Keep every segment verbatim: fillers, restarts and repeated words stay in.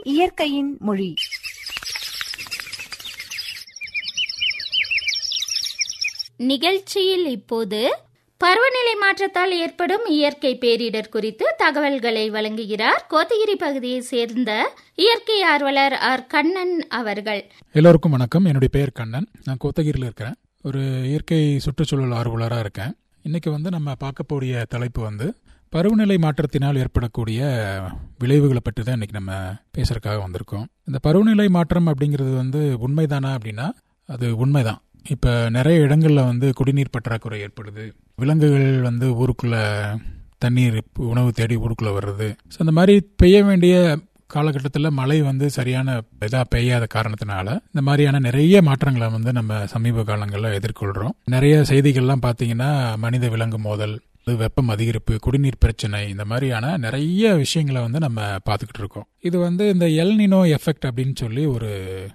இயற்கையின் மொழி. நிகழ்ச்சியில் இப்போது பருவநிலை மாற்றத்தால் ஏற்படும் இயற்கை பேரிடர் குறித்து தகவல்களை வழங்குகிறார் கோத்தகிரி பகுதியை சேர்ந்த இயற்கை ஆர்வலர் ஆர் கண்ணன் அவர்கள். எல்லோருக்கும் வணக்கம். என்னுடைய பெயர் கண்ணன். நான் கோத்தகிரியில் இருக்கிறேன். ஒரு இயற்கை சுற்றுச்சூழல் ஆர்வலராக இருக்கேன். இன்னைக்கு வந்து நம்ம பார்க்கக்கூடிய தலைப்பு வந்து பருவநிலை மாற்றத்தினால் ஏற்படக்கூடிய விளைவுகளை பற்றி தான் இன்னைக்கு நம்ம பேசுறதுக்காக வந்திருக்கோம். இந்த பருவநிலை மாற்றம் அப்படிங்கிறது வந்து உண்மைதானா அப்படின்னா அது உண்மைதான். இப்போ நிறைய இடங்களில் வந்து குடிநீர் பற்றாக்குறை ஏற்படுது. விலங்குகள் வந்து ஊருக்குள்ள தண்ணீர் உணவு தேடி ஊருக்குள்ள வர்றது. ஸோ இந்த மாதிரி பெய்ய வேண்டிய காலகட்டத்தில் மழை வந்து சரியான இதாக பெய்யாத காரணத்தினால இந்த மாதிரியான நிறைய மாற்றங்களை வந்து நம்ம சமீப காலங்களில் எதிர்கொள்கிறோம். நிறைய செய்திகள்லாம் பார்த்தீங்கன்னா மனித விலங்கு மோதல், வெப்பம் அதிகரிப்பு, குடிநீர் பிரச்சனை, இந்த மாதிரியான நிறைய விஷயங்களை வந்து நம்ம பார்த்துக்கிட்டு இருக்கோம். இது வந்து இந்த எல் நினோ எஃபெக்ட் அப்படின்னு சொல்லி ஒரு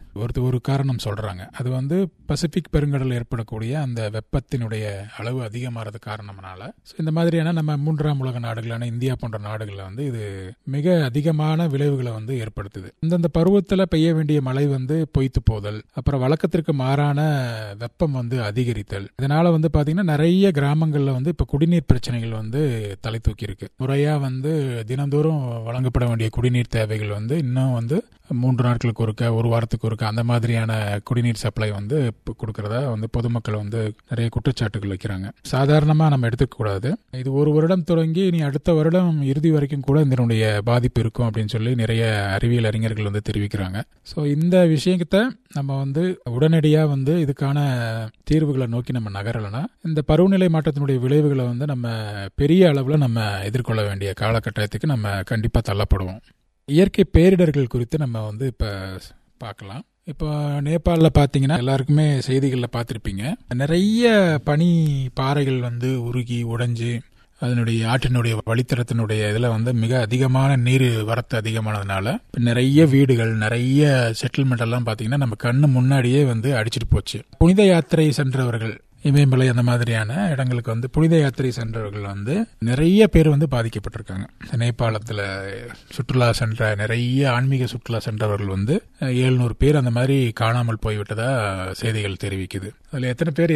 ஒரு காரணம் சொல்றாங்க. அது வந்து பசிபிக் பெருங்கடல் ஏற்படக்கூடிய அந்த வெப்பத்தினுடைய அளவு அதிகமாகிறது காரணம்னால இந்த மாதிரியான நம்ம மூன்றாம் உலக நாடுகளான இந்தியா போன்ற நாடுகளில் வந்து இது மிக அதிகமான விளைவுகளை வந்து ஏற்படுத்துது. இந்தந்த பருவத்தில் பெய்ய வேண்டிய மழை வந்து பொய்த்து போதல், அப்புறம் வழக்கத்திற்கு மாறான வெப்பம் வந்து அதிகரித்தல். இதனால வந்து பாத்தீங்கன்னா நிறைய கிராமங்கள்ல வந்து இப்ப குடிநீர் பிரச்சனைகள் வந்து தலை தூக்கி இருக்கு. முறையா வந்து தினந்தோறும் வழங்கப்பட வேண்டிய குடிநீர் தேவைகள் வந்து இன்னும் வந்து மூன்று நாட்களுக்கு ஒருக்க, ஒரு வாரத்துக்கு ஒருக்க அந்த மாதிரியான குடிநீர் சப்ளை வந்து கொடுக்கறதா வந்து பொதுமக்கள் வந்து நிறைய குற்றச்சாட்டுகள் வைக்கிறாங்க. சாதாரணமா நம்ம எடுத்துக்க கூடாது. இது ஒரு வருடம் தொடங்கி இனி அடுத்த வருடம் இறுதி வரைக்கும் கூட இதனுடைய பாதிப்பு இருக்கும் அப்படின்னு சொல்லி நிறைய அறிவியல் அறிஞர்கள் வந்து தெரிவிக்கிறாங்க. ஸோ இந்த விஷயத்தை நம்ம வந்து உடனடியா வந்து இதுக்கான தீர்வுகளை நோக்கி நம்ம நகரலைன்னா இந்த பருவநிலை மாற்றத்தினுடைய விளைவுகளை வந்து நம்ம பெரிய அளவில் நம்ம எதிர்கொள்ள வேண்டிய காலகட்டத்துக்கு நம்ம கண்டிப்பா தள்ளப்படுவோம். இயற்கை பேரிடர்கள் குறித்து நம்ம வந்து இப்ப பார்க்கலாம். இப்போ நேபாளில் பார்த்தீங்கன்னா எல்லாருக்குமே செய்திகளில் பார்த்துருப்பீங்க. நிறைய பனி பாறைகள் வந்து உருகி உடைஞ்சு அதனுடைய ஆற்றினுடைய வழித்தடத்தினுடைய இதில் வந்து மிக அதிகமான நீர் வரத்து அதிகமானதுனால நிறைய வீடுகள், நிறைய செட்டில்மெண்ட் எல்லாம் பார்த்தீங்கன்னா நம்ம கண்ணு முன்னாடியே வந்து அடிச்சிட்டு போச்சு. புனித யாத்திரை சென்றவர்கள், இமயமலை அந்த மாதிரியான இடங்களுக்கு வந்து புனித யாத்திரை சென்றவர்கள் வந்து நிறைய பேர் வந்து பாதிக்கப்பட்டிருக்காங்க. நேபாளத்தில் சுற்றுலா சென்ற நிறைய ஆன்மீக சுற்றுலா சென்றவர்கள் வந்து எழுநூறு பேர் அந்த மாதிரி காணாமல் போய்விட்டதா செய்திகள் தெரிவிக்குது. அதில் எத்தனை பேர்